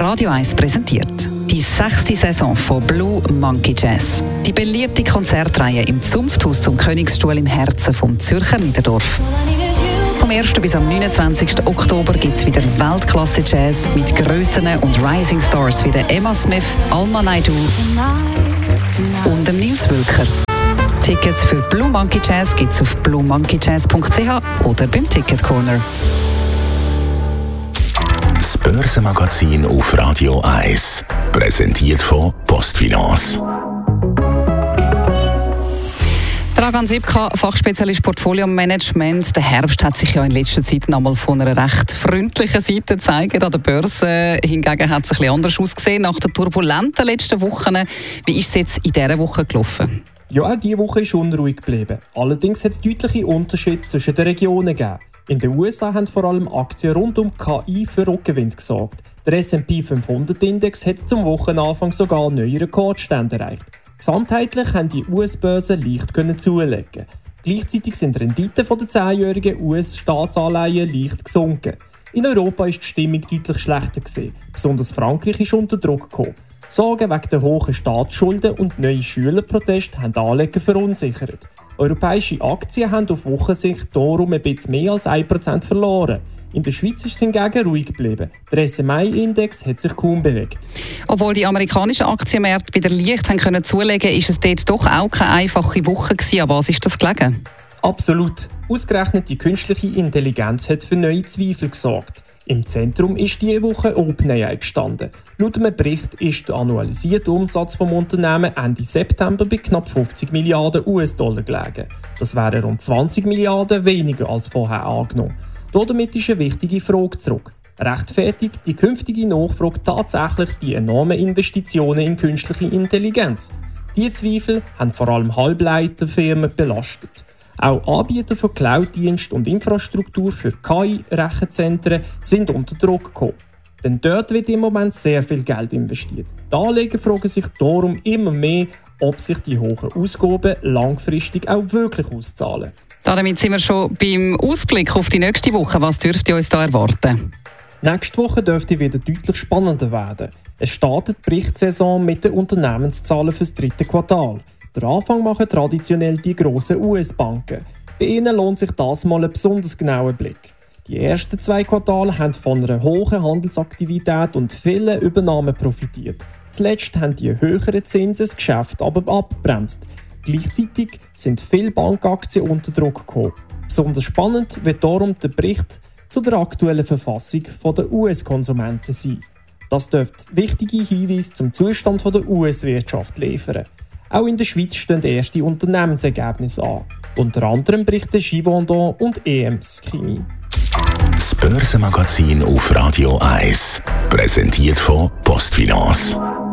Radio 1 präsentiert. Die 6. Saison von Blue Monkey Jazz. Die beliebte Konzertreihe im Zunfthaus zum Königsstuhl im Herzen vom Zürcher Niederdorf. Vom 1. bis am 29. Oktober gibt es wieder Weltklasse-Jazz mit Grössen und Rising Stars wie der Emma Smith, Alma Naidoo und dem Nils Wölker. Tickets für Blue Monkey Jazz gibt es auf bluemonkeyjazz.ch oder beim Ticket Corner. Das Börsenmagazin auf Radio 1. Präsentiert von Postfinance. Dragan Sipka, Fachspezialist Portfolio-Management. Der Herbst hat sich ja in letzter Zeit noch mal von einer recht freundlichen Seite gezeigt. An der Börse hingegen hat es ein bisschen anders ausgesehen. Nach den turbulenten letzten Wochen, wie ist es jetzt in dieser Woche gelaufen? Ja, auch diese Woche ist unruhig geblieben. Allerdings hat es deutliche Unterschiede zwischen den Regionen gegeben. In den USA haben vor allem Aktien rund um KI für Rückgewinn gesorgt. Der S&P 500-Index hat zum Wochenanfang sogar neue Rekordstände erreicht. Gesamtheitlich haben die US-Börsen leicht zulegen. Gleichzeitig sind Renditen der 10-jährigen US-Staatsanleihen leicht gesunken. In Europa ist die Stimmung deutlich schlechter gewesen. Besonders Frankreich ist unter Druck gekommen. Sorgen wegen der hohen Staatsschulden und neue Schülerproteste haben Anleger verunsichert. Europäische Aktien haben auf Wochensicht darum ein bisschen mehr als 1% verloren. In der Schweiz ist es hingegen ruhig geblieben. Der SMI-Index hat sich kaum bewegt. Obwohl die amerikanischen Aktienmärkte wieder leicht haben können zulegen, ist es dort doch auch keine einfache Woche gewesen. An was ist das gelegen? Absolut. Ausgerechnet die künstliche Intelligenz hat für neue Zweifel gesorgt. Im Zentrum ist diese Woche OpenAI gestanden. Laut einem Bericht ist der annualisierte Umsatz des Unternehmens Ende September bei knapp 50 Milliarden US-Dollar gelegen. Das wären rund 20 Milliarden weniger als vorher angenommen. Damit ist eine wichtige Frage zurück. Rechtfertigt die künftige Nachfrage tatsächlich die enormen Investitionen in künstliche Intelligenz? Diese Zweifel haben vor allem Halbleiterfirmen belastet. Auch Anbieter von Cloud-Diensten und Infrastruktur für KI-Rechenzentren sind unter Druck gekommen. Denn dort wird im Moment sehr viel Geld investiert. Die Anleger fragen sich darum immer mehr, ob sich die hohen Ausgaben langfristig auch wirklich auszahlen. Damit sind wir schon beim Ausblick auf die nächste Woche. Was dürft ihr uns da erwarten? Nächste Woche dürfte wieder deutlich spannender werden. Es startet die Berichtssaison mit den Unternehmenszahlen für das 3. Quartal. Den Anfang machen traditionell die grossen US-Banken. Bei ihnen lohnt sich das mal ein besonders genauer Blick. Die ersten 2 Quartale haben von einer hohen Handelsaktivität und vielen Übernahmen profitiert. Zuletzt haben die höheren Zinsen das Geschäft aber abgebremst. Gleichzeitig sind viele Bankaktien unter Druck gekommen. Besonders spannend wird darum der Bericht zu der aktuellen Verfassung der US-Konsumenten sein. Das dürfte wichtige Hinweise zum Zustand der US-Wirtschaft liefern. Auch in der Schweiz stehen erste Unternehmensergebnisse an. Unter anderem berichten Givaudan und EMS Chemie. Das Börsenmagazin auf Radio 1. Präsentiert von Postfinance.